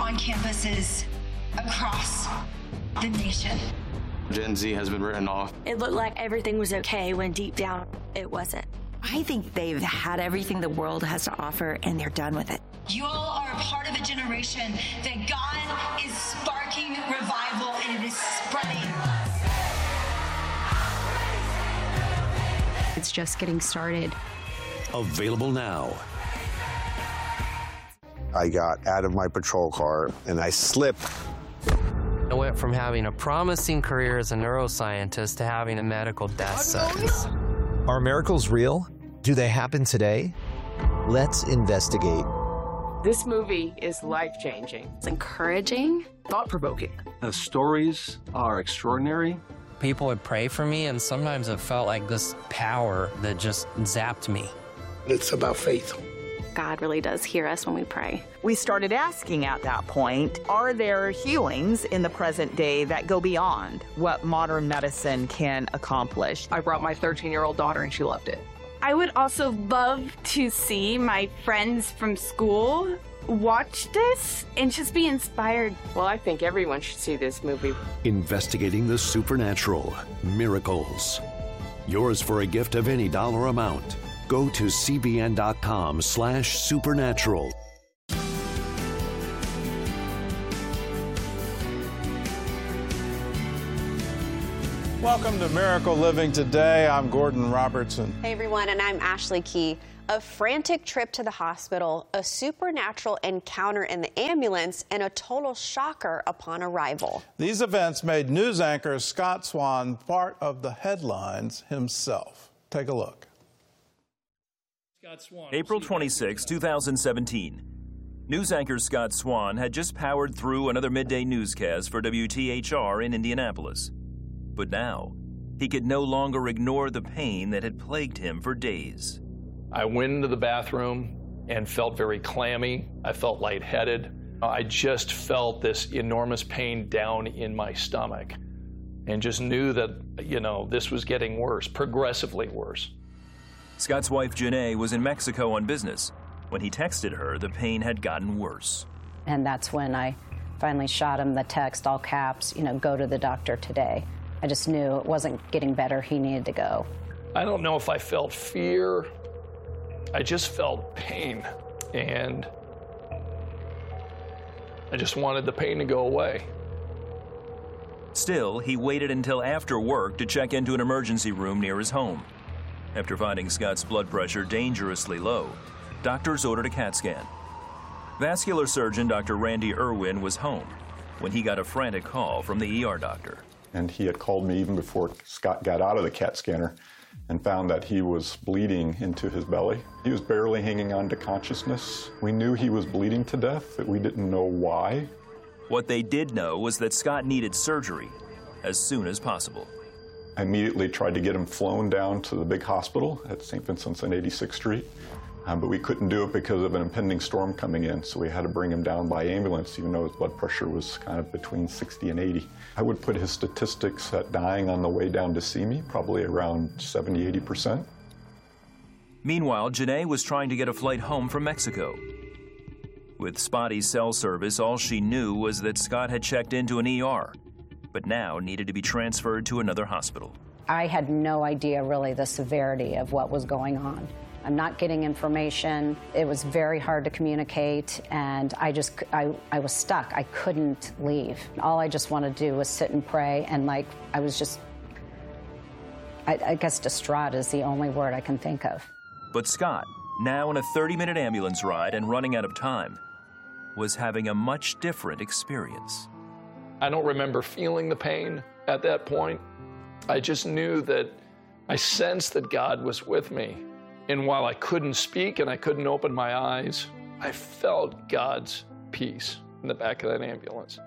on campuses across the nation. Gen Z has been written off. It looked like everything was okay when deep down it wasn't. I think they've had everything the world has to offer and they're done with it. You all are a part of a generation that God is sparking revival and it is spreading. It's just getting started. Available now. I got out of my patrol car and I slipped. I went from having a promising career as a neuroscientist to having a medical death sentence. Are miracles real? Do they happen today? Let's investigate. This movie is life-changing. It's encouraging, thought-provoking. The stories are extraordinary. People would pray for me, and sometimes it felt like this power that just zapped me. It's about faith. God really does hear us when we pray. We started asking at that point, are there healings in the present day that go beyond what modern medicine can accomplish? I brought my 13-year-old daughter, and she loved it. I would also love to see my friends from school watch this and just be inspired. Well, I think everyone should see this movie. Investigating the supernatural. Miracles. Yours for a gift of any dollar amount. Go to cbn.com/supernatural. Welcome to Miracle Living Today. I'm Gordon Robertson. Hey everyone, and I'm Ashley Key. A frantic trip to the hospital, a supernatural encounter in the ambulance, and a total shocker upon arrival. These events made news anchor Scott Swan part of the headlines himself. Take a look. April 26, 2017. News anchor Scott Swan had just powered through another midday newscast for WTHR in Indianapolis. But now, he could no longer ignore the pain that had plagued him for days. I went into the bathroom and felt very clammy. I felt lightheaded. I just felt this enormous pain down in my stomach and just knew that, this was getting worse, progressively worse. Scott's wife, Janae, was in Mexico on business. When he texted her, the pain had gotten worse. And that's when I finally shot him the text, all caps, go to the doctor today. I just knew it wasn't getting better. He needed to go. I don't know if I felt fear. I just felt pain, and I just wanted the pain to go away. Still, he waited until after work to check into an emergency room near his home. After finding Scott's blood pressure dangerously low, doctors ordered a CAT scan. Vascular surgeon Dr. Randy Irwin was home when he got a frantic call from the ER doctor. And he had called me even before Scott got out of the CAT scanner and found that he was bleeding into his belly. He was barely hanging on to consciousness. We knew he was bleeding to death, but we didn't know why. What they did know was that Scott needed surgery as soon as possible. I immediately tried to get him flown down to the big hospital at St. Vincent's on 86th Street, but we couldn't do it because of an impending storm coming in, so we had to bring him down by ambulance, even though his blood pressure was kind of between 60 and 80. I would put his statistics at dying on the way down to see me, probably around 70–80%. Meanwhile, Janae was trying to get a flight home from Mexico. With spotty cell service, all she knew was that Scott had checked into an ER, but now needed to be transferred to another hospital. I had no idea really the severity of what was going on. I'm not getting information. It was very hard to communicate, and I was stuck. I couldn't leave. All I just wanted to do was sit and pray, and I was just, I guess distraught is the only word I can think of. But Scott, now in a 30-minute ambulance ride and running out of time, was having a much different experience. I don't remember feeling the pain at that point. I just knew that I sensed that God was with me. And while I couldn't speak and I couldn't open my eyes, I felt God's peace in the back of that ambulance.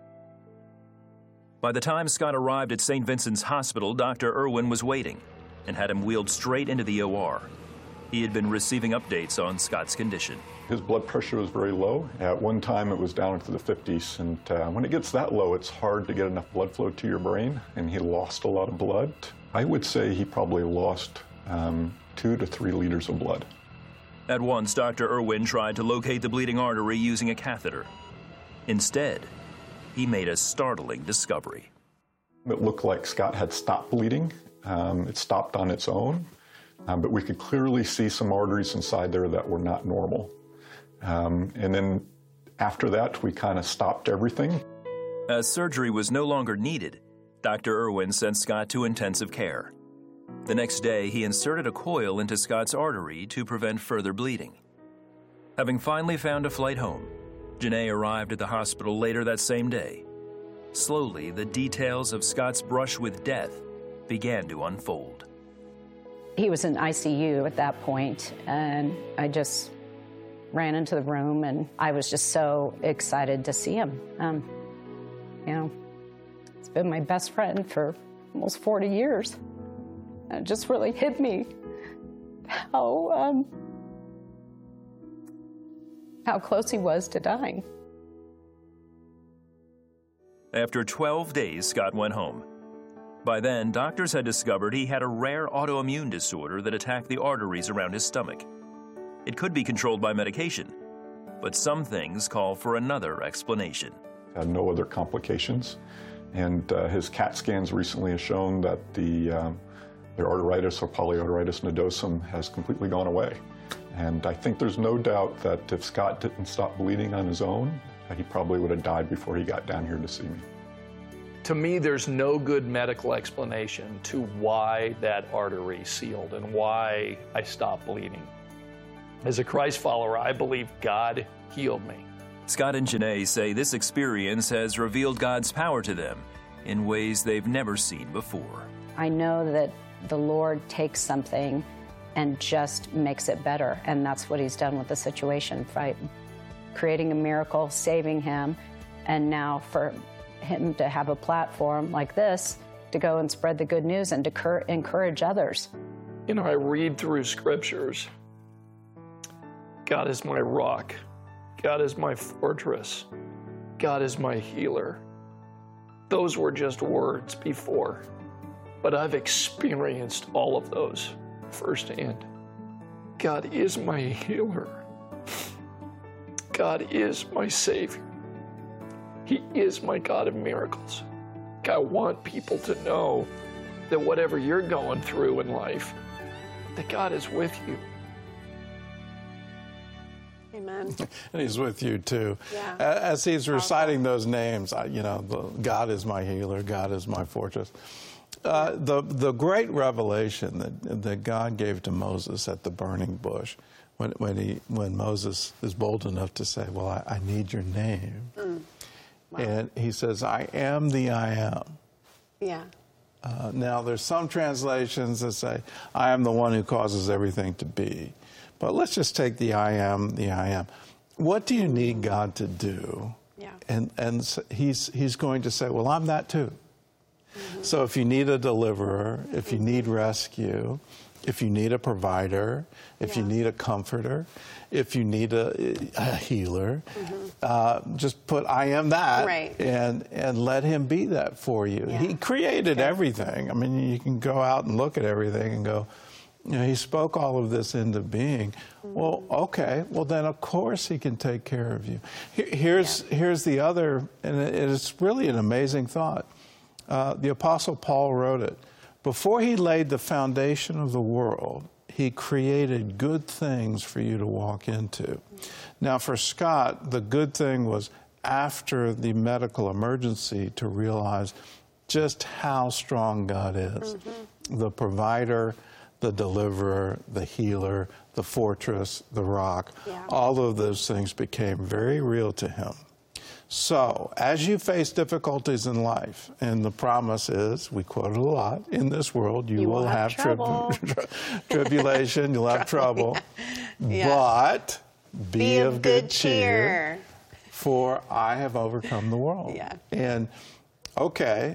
By the time Scott arrived at St. Vincent's Hospital, Dr. Irwin was waiting and had him wheeled straight into the OR. He had been receiving updates on Scott's condition. His blood pressure was very low. At one time, it was down into the 50s, and when it gets that low, it's hard to get enough blood flow to your brain, and he lost a lot of blood. I would say he probably lost 2 to 3 liters of blood. At once, Dr. Irwin tried to locate the bleeding artery using a catheter. Instead, he made a startling discovery. It looked like Scott had stopped bleeding. It stopped on its own, but we could clearly see some arteries inside there that were not normal. And then after that, we kind of stopped everything. As surgery was no longer needed, Dr. Irwin sent Scott to intensive care. The next day, he inserted a coil into Scott's artery to prevent further bleeding. Having finally found a flight home, Janae arrived at the hospital later that same day. Slowly, the details of Scott's brush with death began to unfold. He was in ICU at that point, and I just ran into the room, and I was just so excited to see him. You know, he's been my best friend for almost 40 years. It just really hit me how close he was to dying. After 12 days, Scott went home. By then, doctors had discovered he had a rare autoimmune disorder that attacked the arteries around his stomach. It could be controlled by medication, but some things call for another explanation. Had no other complications, and his CAT scans recently have shown that the arteritis or polyarteritis nodosum has completely gone away. And I think there's no doubt that if Scott didn't stop bleeding on his own, he probably would have died before he got down here to see me. To me, there's no good medical explanation to why that artery sealed and why I stopped bleeding. As a Christ follower, I believe God healed me. Scott and Janae say this experience has revealed God's power to them in ways they've never seen before. I know that the Lord takes something and just makes it better, and that's what he's done with the situation, by creating a miracle, saving him, and now for him to have a platform like this to go and spread the good news and to encourage others. You know, I read through scriptures. God is my rock. God is my fortress. God is my healer. Those were just words before, but I've experienced all of those firsthand. God is my healer. God is my Savior. He is my God of miracles. I want people to know that whatever you're going through in life, that God is with you. Amen. And he's with you too. Yeah. As he's reciting those names, you know, God is my healer, God is my fortress. The great revelation that God gave to Moses at the burning bush, when Moses is bold enough to say, well, I need your name. Wow. And he says, I am the I am. Yeah. Now, there's some translations that say, I am the one who causes everything to be. But let's just take the I am, the I am. What do you need God to do? Yeah. And he's going to say, well, I'm that too. Mm-hmm. So if you need a deliverer, if you need rescue, if you need a provider, if you need a comforter, if you need a healer, just put I am that, right, and let him be that for you. Yeah. He created everything. I mean, you can go out and look at everything and go, you know, he spoke all of this into being. Well, okay, well then of course he can take care of you. Here's the other, and it's really an amazing thought. The Apostle Paul wrote it. Before he laid the foundation of the world, he created good things for you to walk into. Now for Scott, the good thing was after the medical emergency to realize just how strong God is. The provider, the deliverer, the healer, the fortress, the rock, all of those things became very real to him. So, as you face difficulties in life, and the promise is, we quote it a lot, in this world you will have tribulation, you'll have trouble, but be of good cheer, for I have overcome the world. And, okay,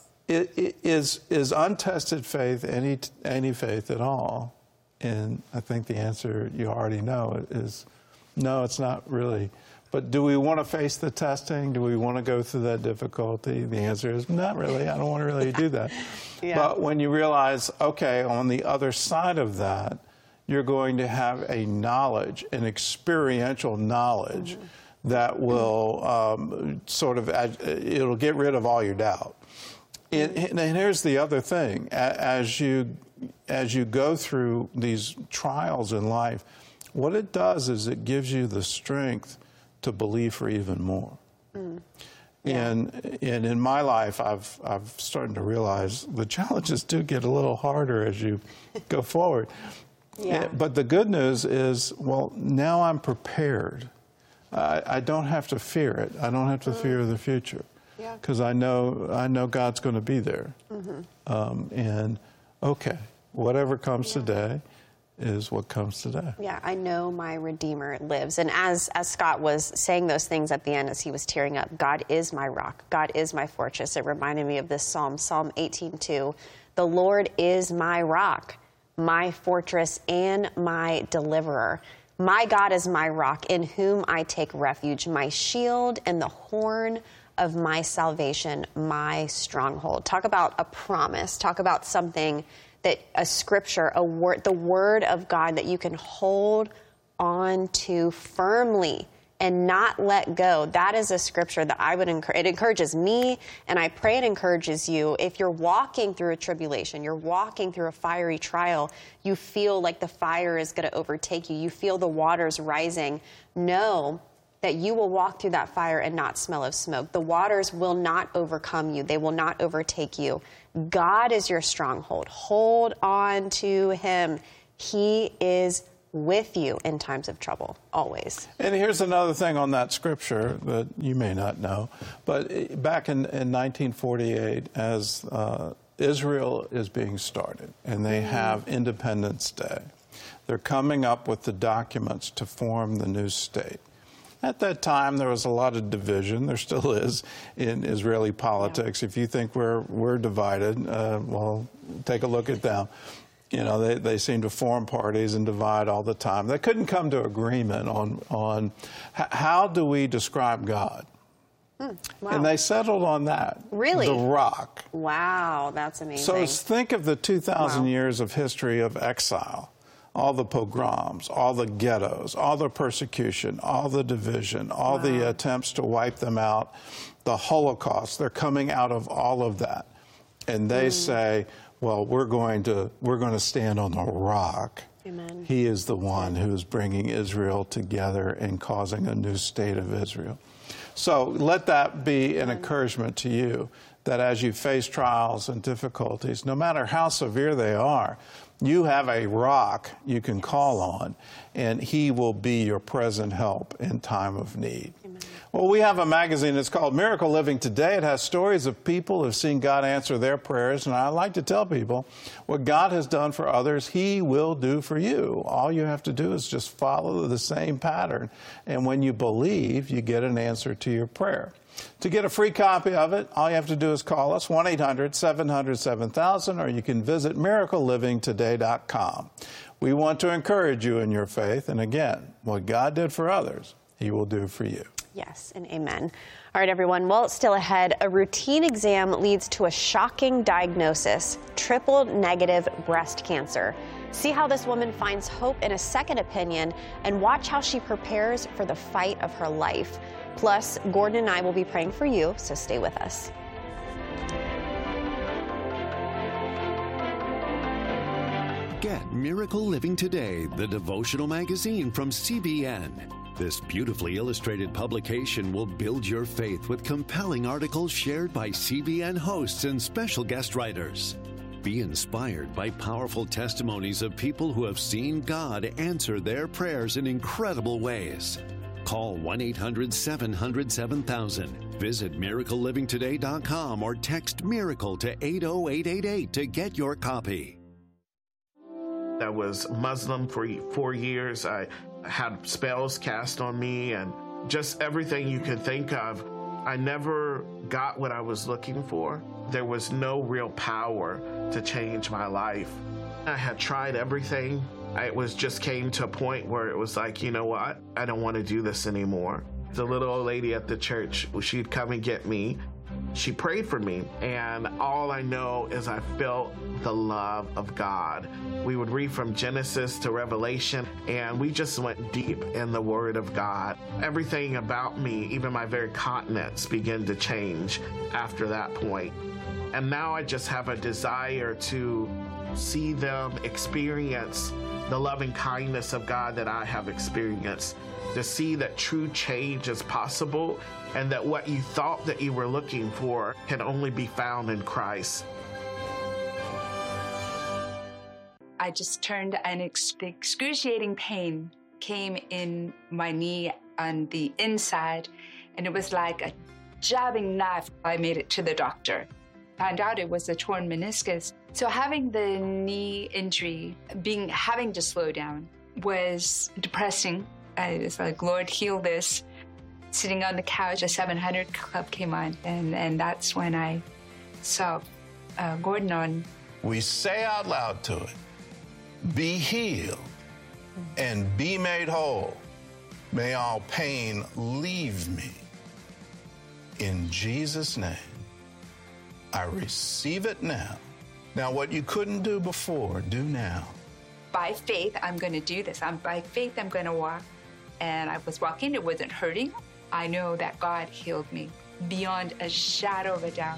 is untested faith any faith at all? And I think the answer you already know is no, it's not really. But do we want to face the testing? Do we want to go through that difficulty? The answer is not really. I don't want to really do that. But when you realize, okay, on the other side of that, you're going to have a knowledge, an experiential knowledge that will it'll get rid of all your doubt. And here's the other thing. As you go through these trials in life, what it does is it gives you the strength to believe for even more. And in my life, I've started to realize the challenges do get a little harder as you go forward. But the good news is, well, now I'm prepared. I don't have to fear it. I don't have to fear the future, because I know God's going to be there. And okay, whatever comes today is what comes today. Yeah, I know my Redeemer lives. And as Scott was saying those things at the end, as he was tearing up, God is my rock. God is my fortress. It reminded me of this psalm, Psalm 18:2. The Lord is my rock, my fortress, and my deliverer. My God is my rock, in whom I take refuge, my shield and the horn of my salvation, my stronghold. Talk about a promise. Talk about something that a scripture, a word, the word of God that you can hold on to firmly and not let go. That is a scripture that I would encourage. It encourages me, and I pray it encourages you. If you're walking through a tribulation, you're walking through a fiery trial, you feel like the fire is going to overtake you, you feel the waters rising, know that you will walk through that fire and not smell of smoke. The waters will not overcome you. They will not overtake you. God is your stronghold. Hold on to him. He is with you in times of trouble, always. And here's another thing on that scripture that you may not know, but back in 1948, as Israel is being started, and they have Independence Day, they're coming up with the documents to form the new state. At that time, there was a lot of division. There still is in Israeli politics. If you think we're divided, well, take a look at them. You know, they seem to form parties and divide all the time. They couldn't come to agreement on how do we describe God. Wow. And they settled on that. Really? The rock. Wow, that's amazing. So think of the 2,000 years of history of exile. All the pogroms, all the ghettos, all the persecution, all the division, all the attempts to wipe them out, the Holocaust. They're coming out of all of that. And they say, well, we're going to stand on the rock. Amen. He is the one who is bringing Israel together and causing a new state of Israel. So let that be an encouragement to you, that as you face trials and difficulties, no matter how severe they are, you have a rock you can call on, and he will be your present help in time of need. Amen. Well, we have a magazine that's called Miracle Living Today. It has stories of people who have seen God answer their prayers, and I like to tell people what God has done for others, he will do for you. All you have to do is just follow the same pattern, and when you believe, you get an answer to your prayer. To get a free copy of it, all you have to do is call us, 1-800-700-7000, or you can visit miraclelivingtoday.com. We want to encourage you in your faith, and again, what God did for others, he will do for you. Yes, and amen. All right, everyone. Well, still ahead, a routine exam leads to a shocking diagnosis, triple-negative breast cancer. See how this woman finds hope in a second opinion, and watch how she prepares for the fight of her life. Plus, Gordon and I will be praying for you, so stay with us. Get Miracle Living Today, the devotional magazine from CBN. This beautifully illustrated publication will build your faith with compelling articles shared by CBN hosts and special guest writers. Be inspired by powerful testimonies of people who have seen God answer their prayers in incredible ways. Call 1-800-700-7000. Visit miraclelivingtoday.com or text MIRACLE to 80888 to get your copy. I was Muslim for 4 years. I had spells cast on me and just everything you could think of. I never got what I was looking for. There was no real power to change my life. I had tried everything. It just came to a point where it was like, you know what? I don't want to do this anymore. The little old lady at the church, she'd come and get me. she prayed for me, and all I know is I felt the love of God. We would read from Genesis to Revelation, and we just went deep in the Word of God. Everything about me, even my very continents, began to change after that point. And now I just have a desire to see them experience the loving kindness of God that I have experienced, to see that true change is possible and that what you thought that you were looking for can only be found in Christ. I just turned and excruciating pain came in my knee on the inside, and it was like a jabbing knife. I made it to the doctor. Found out it was a torn meniscus. So having the knee injury, having to slow down, was depressing. I was like, Lord, heal this. Sitting on the couch, a 700 Club came on, and that's when I saw Gordon on. We say out loud to it, be healed and be made whole. May all pain leave me. In Jesus' name, I receive it now. Now, what you couldn't do before, do now. By faith, I'm going to do this. By faith, I'm going to walk. And I was walking, it wasn't hurting. I know that God healed me beyond a shadow of a doubt.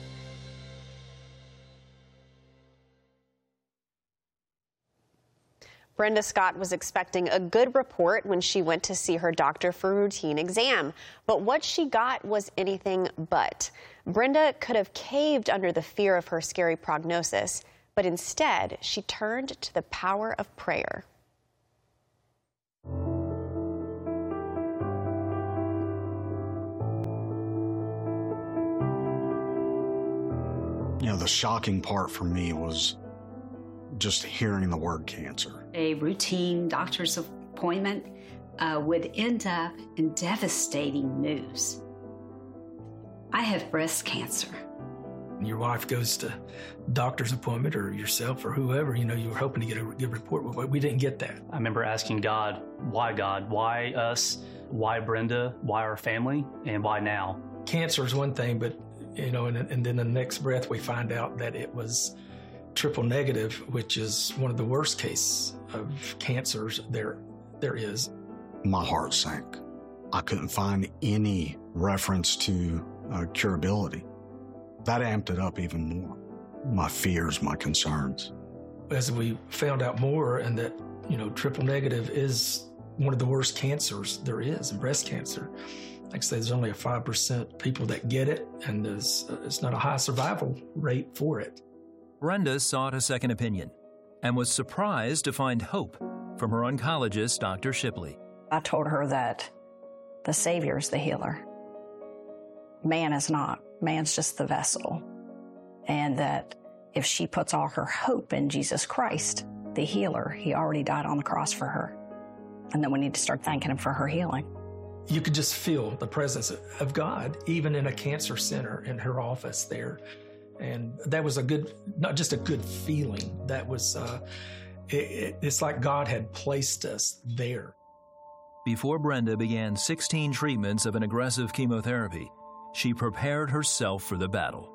Brenda Scott was expecting a good report when she went to see her doctor for a routine exam, but what she got was anything but. Brenda could have caved under the fear of her scary prognosis, but instead she turned to the power of prayer. You know, the shocking part for me was just hearing the word cancer. A routine doctor's appointment would end up in devastating news. I have breast cancer. Your wife goes to doctor's appointment, or yourself or whoever, you were hoping to get a good report. We didn't get that. I remember asking God? Why us? Why Brenda? Why our family? And why now? Cancer is one thing, but and then the next breath we find out that it was triple negative, which is one of the worst cases of cancers there is. My heart sank. I couldn't find any reference to curability. That amped it up even more. My fears, my concerns. As we found out more, and that, triple negative is one of the worst cancers there is, in breast cancer. Like I say, there's only a 5% people that get it, and it's not a high survival rate for it. Brenda sought a second opinion and was surprised to find hope from her oncologist, Dr. Shipley. I told her that the Savior is the healer. Man is not. Man's just the vessel. And that if she puts all her hope in Jesus Christ, the healer, he already died on the cross for her. And then we need to start thanking him for her healing. You could just feel the presence of God, even in a cancer center in her office there. And that was not just a good feeling, that was, it's like God had placed us there. Before Brenda began 16 treatments of an aggressive chemotherapy, she prepared herself for the battle.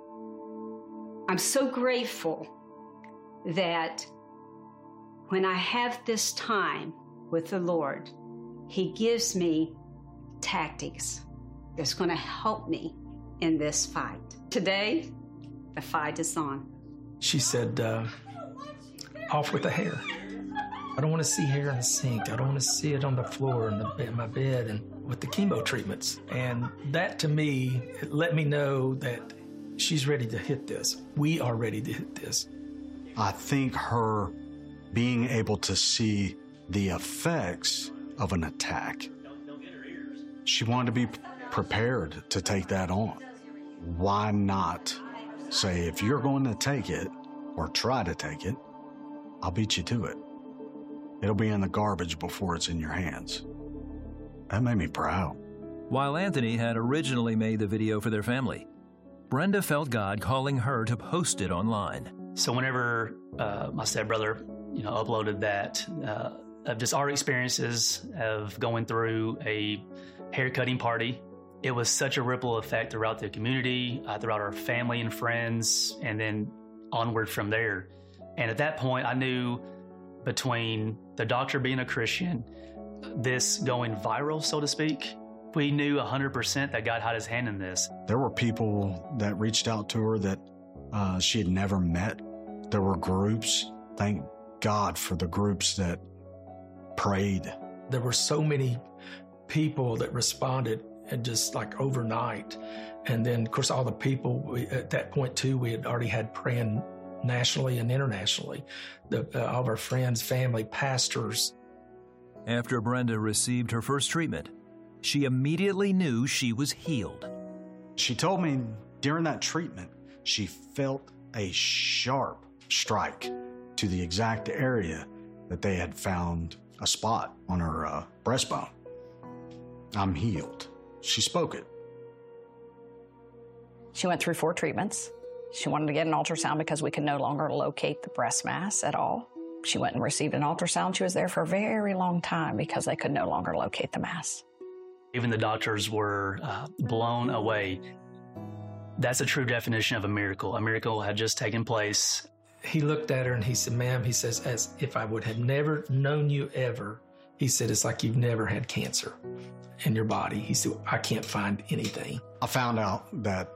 I'm so grateful that when I have this time with the Lord, he gives me tactics that's going to help me in this fight. Today, the fight is on. She said, off with the hair. I don't want to see hair in the sink. I don't want to see it on the floor in my bed and with the chemo treatments. And that, to me, it let me know that she's ready to hit this. We are ready to hit this. I think her being able to see the effects of an attack, she wanted to be prepared to take that on. Why not say, if you're going to take it or try to take it, I'll beat you to it. It'll be in the garbage before it's in your hands. That made me proud. While Anthony had originally made the video for their family, Brenda felt God calling her to post it online. So whenever my stepbrother, uploaded that, of just our experiences of going through a haircutting party It was such a ripple effect throughout the community, throughout our family and friends, and then onward from there. And at that point, I knew between the doctor being a Christian, this going viral, so to speak, we knew 100% that God had his hand in this. There were people that reached out to her that she had never met. There were groups. Thank God for the groups that prayed. There were so many people that responded and just like overnight. And then, of course, all the people, at that point, too, we had already had praying nationally and internationally. All of our friends, family, pastors. After Brenda received her first treatment, she immediately knew she was healed. She told me during that treatment, she felt a sharp strike to the exact area that they had found a spot on her breastbone. I'm healed. She spoke it. She went through 4 treatments. She wanted to get an ultrasound because we could no longer locate the breast mass at all. She went and received an ultrasound. She was there for a very long time because they could no longer locate the mass. Even the doctors were blown away. That's a true definition of a miracle. A miracle had just taken place. He looked at her and he said, ma'am, he says, as if I would have never known you ever, he said, it's like you've never had cancer in your body. He said, I can't find anything. I found out that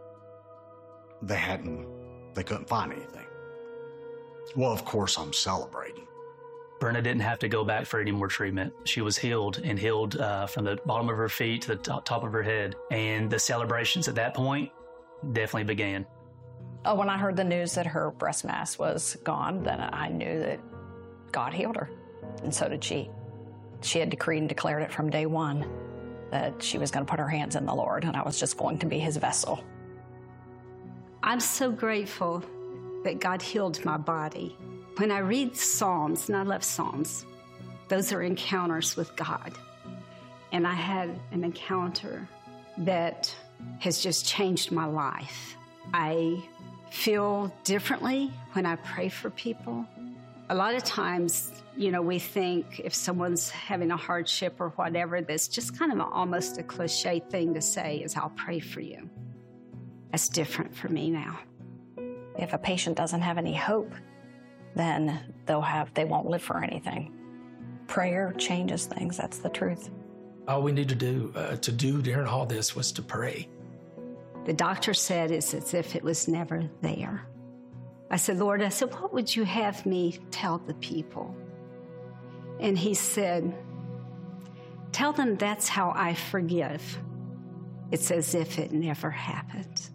they couldn't find anything. Well, of course, I'm celebrating. Brenda didn't have to go back for any more treatment. She was healed and healed from the bottom of her feet to the top of her head. And the celebrations at that point definitely began. When I heard the news that her breast mass was gone, then I knew that God healed her, and so did she. She had decreed and declared it from day one that she was going to put her hands in the Lord, and I was just going to be his vessel. I'm so grateful that God healed my body. When I read Psalms, and I love Psalms, those are encounters with God. And I had an encounter that has just changed my life. I feel differently when I pray for people. A lot of times, we think if someone's having a hardship or whatever, that's just kind of almost a cliche thing to say is, I'll pray for you. That's different for me now. If a patient doesn't have any hope, then they won't live for anything. Prayer changes things. That's the truth. All we need to do during all this was to pray. The doctor said it's as if it was never there. I said, Lord, what would you have me tell the people? And he said, tell them that's how I forgive. It's as if it never happened.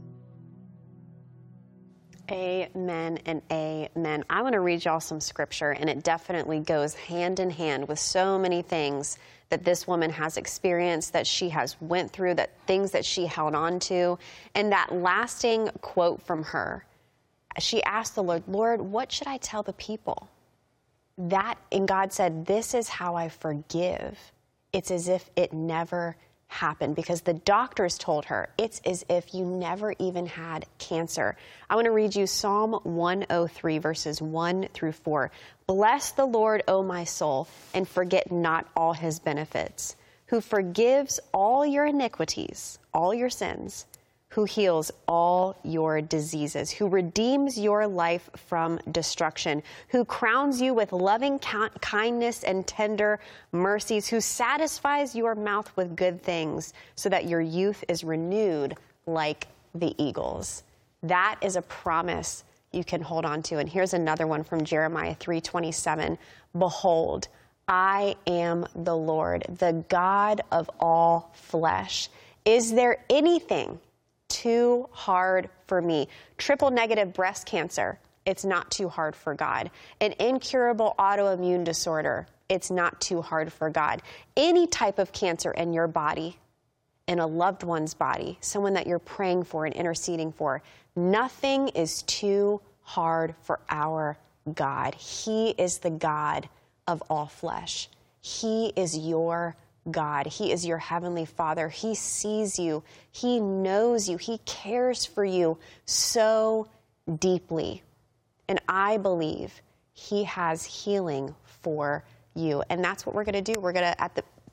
Amen and amen. I want to read y'all some scripture, and it definitely goes hand in hand with so many things that this woman has experienced, that she has went through, that things that she held on to, and that lasting quote from her. She asked the Lord, Lord, what should I tell the people? And God said, this is how I forgive. It's as if it never happened, because the doctors told her it's as if you never even had cancer. I want to read you Psalm 103, verses 1 through 4. Bless the Lord, O my soul, and forget not all his benefits, who forgives all your iniquities, all your sins, who heals all your diseases, who redeems your life from destruction, who crowns you with loving kindness and tender mercies, who satisfies your mouth with good things, so that your youth is renewed like the eagles. That is a promise you can hold on to. And here's another one from Jeremiah 3:27. Behold, I am the Lord, the God of all flesh. Is there anything too hard for me? Triple negative breast cancer, it's not too hard for God. An incurable autoimmune disorder, it's not too hard for God. Any type of cancer in your body, in a loved one's body, someone that you're praying for and interceding for, nothing is too hard for our God. He is the God of all flesh. He is your God. He is your heavenly Father. He sees you. He knows you. He cares for you so deeply. And I believe he has healing for you. And that's what we're going to do. We're going to, at the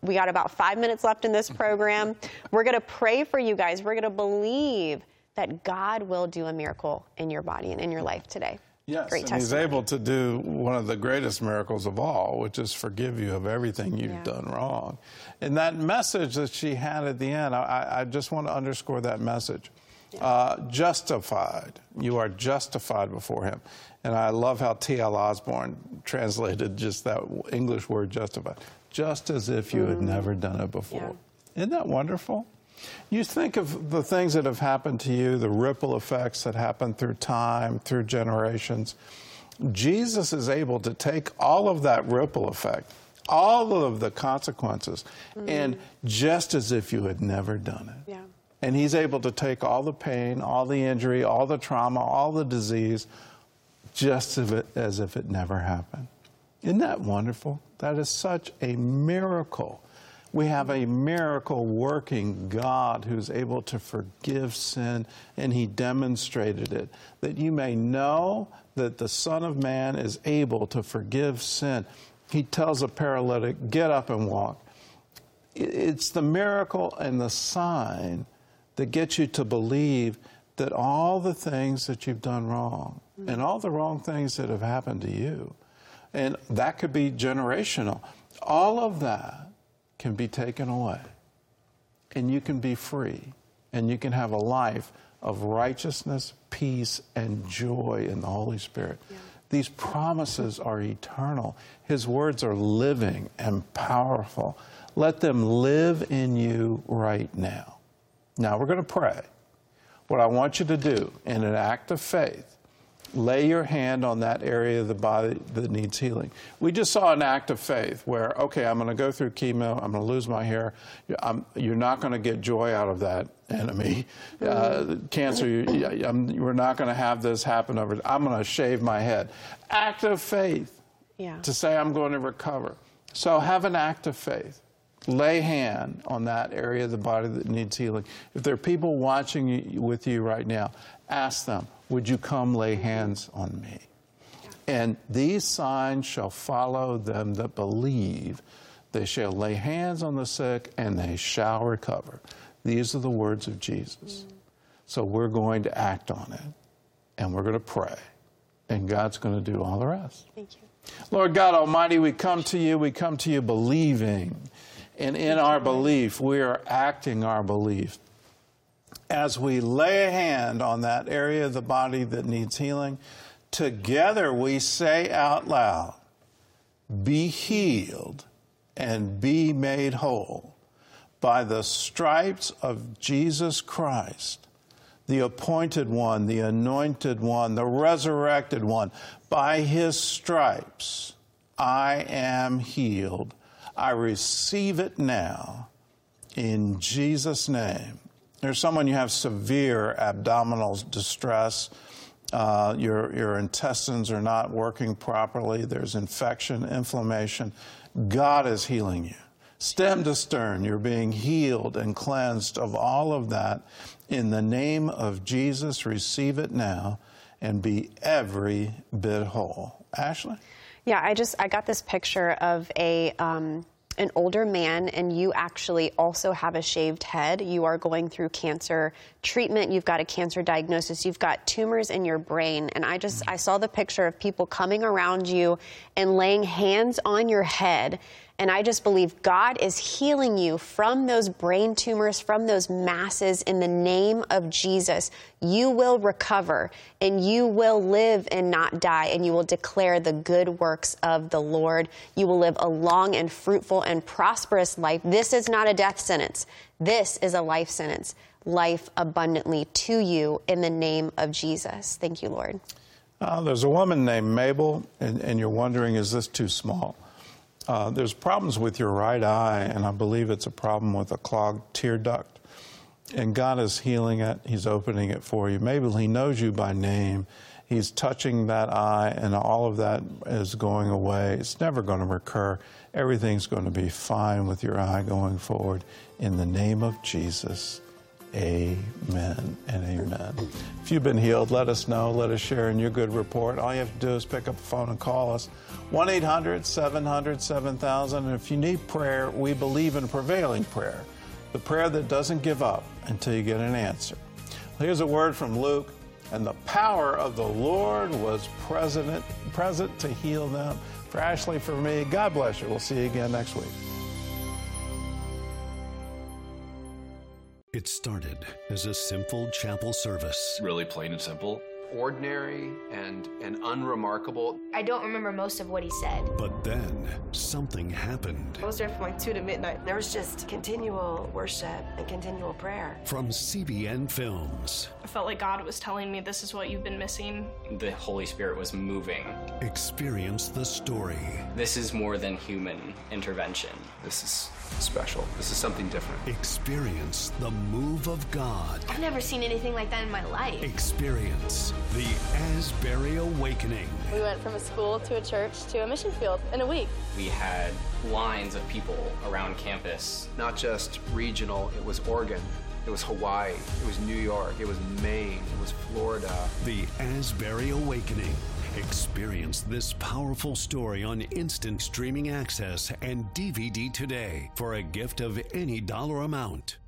We got about 5 minutes left in this program. We're going to pray for you guys. We're going to believe that God will do a miracle in your body and in your life today. Yes, Great and testimony. he's able to do one of the greatest miracles of all, which is forgive you of everything you've done wrong. And that message that she had at the end, I just want to underscore that message. Justified. You are justified before him. And I love how T.L. Osborne translated just that English word justified. Just as if you had never done it before. Isn't that wonderful? You think of the things that have happened to you, the ripple effects that happen through time, through generations. Jesus is able to take all of that ripple effect, all of the consequences, and just as if you had never done it. Yeah. And he's able to take all the pain, all the injury, all the trauma, all the disease, just as if it never happened. Isn't that wonderful? That is such a miracle. We have a miracle-working God who's able to forgive sin, and he demonstrated it, that you may know that the Son of Man is able to forgive sin. He tells a paralytic, get up and walk. It's the miracle and the sign that gets you to believe that all the things that you've done wrong and all the wrong things that have happened to you, and that could be generational, all of that can be taken away, and you can be free, and you can have a life of righteousness, peace, and joy in the Holy Spirit. These promises are eternal. His words are living and powerful. Let them live in you right now. Now we're going to pray. What I want you to do in an act of faith, lay your hand on that area of the body that needs healing. We just saw an act of faith where, okay, I'm going to go through chemo, I'm going to lose my hair. You're not going to get joy out of that enemy. Cancer, we're not going to have this happen over. I'm going to shave my head. Act of faith to say I'm going to recover. So have an act of faith. Lay hand on that area of the body that needs healing. If there are people watching you, with you right now, ask them, would you come lay hands on me? And these signs shall follow them that believe. They shall lay hands on the sick and they shall recover. These are the words of Jesus. So we're going to act on it and we're going to pray. And God's going to do all the rest. Thank you. Lord God Almighty, we come to you believing. And in our belief, we are acting our belief. As we lay a hand on that area of the body that needs healing, together we say out loud, be healed and be made whole by the stripes of Jesus Christ, the appointed one, the anointed one, the resurrected one. By his stripes, I am healed. I receive it now in Jesus' name. There's someone, you have severe abdominal distress. Your intestines are not working properly. There's infection, inflammation. God is healing you. Stem to stern, you're being healed and cleansed of all of that. In the name of Jesus, receive it now and be every bit whole. Ashley? Yeah, I got this picture of an older man, and you actually also have a shaved head. You are going through cancer treatment. You've got a cancer diagnosis. You've got tumors in your brain. And I saw the picture of people coming around you and laying hands on your head. And I just believe God is healing you from those brain tumors, from those masses in the name of Jesus. You will recover and you will live and not die, and you will declare the good works of the Lord. You will live a long and fruitful and prosperous life. This is not a death sentence. This is a life sentence. Life abundantly to you in the name of Jesus. Thank you, Lord. There's a woman named Mabel, and you're wondering, is this too small? There's problems with your right eye, and I believe it's a problem with a clogged tear duct. And God is healing it. He's opening it for you. Maybe he knows you by name. He's touching that eye, and all of that is going away. It's never going to recur. Everything's going to be fine with your eye going forward. In the name of Jesus, Amen and amen. If you've been healed, let us know. Let us share in your good report. All you have to do is pick up the phone and call us. 1-800-700-7000. And if you need prayer, we believe in prevailing prayer, the prayer that doesn't give up until you get an answer. Here's a word from Luke. And the power of the Lord was present to heal them. For Ashley, for me, God bless you. We'll see you again next week. It started as a simple chapel service. Really plain and simple. Ordinary and unremarkable. I don't remember most of what he said. But then something happened. I was there from like 2 to midnight. There was just continual worship and continual prayer. From CBN Films. I felt like God was telling me, this is what you've been missing. The Holy Spirit was moving. Experience the story. This is more than human intervention. This is special. This is something different. Experience the move of God. I've never seen anything like that in my life. Experience the Asbury Awakening. We went from a school to a church to a mission field in a week. We had lines of people around campus. Not just regional, it was Oregon. It was Hawaii. It was New York. It was Maine. It was Florida. The Asbury Awakening. Experience this powerful story on instant streaming access and DVD today for a gift of any dollar amount.